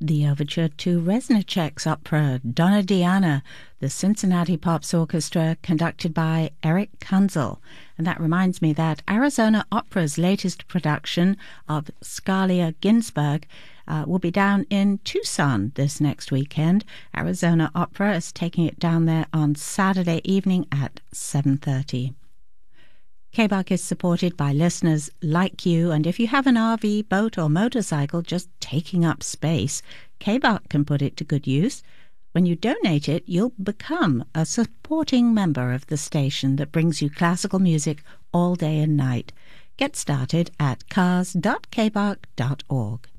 the overture to Reznicek's opera Donna Diana, the Cincinnati Pops Orchestra, conducted by Eric Kunzel. And that reminds me that Arizona Opera's latest production of Scalia Ginsberg will be down in Tucson this next weekend. Arizona Opera is taking it down there on Saturday evening at 7:30. KBAQ is supported by listeners like you, and if you have an RV, boat or motorcycle just taking up space, KBAQ can put it to good use. When you donate it, you'll become a supporting member of the station that brings you classical music all day and night. Get started at cars.kbaq.org.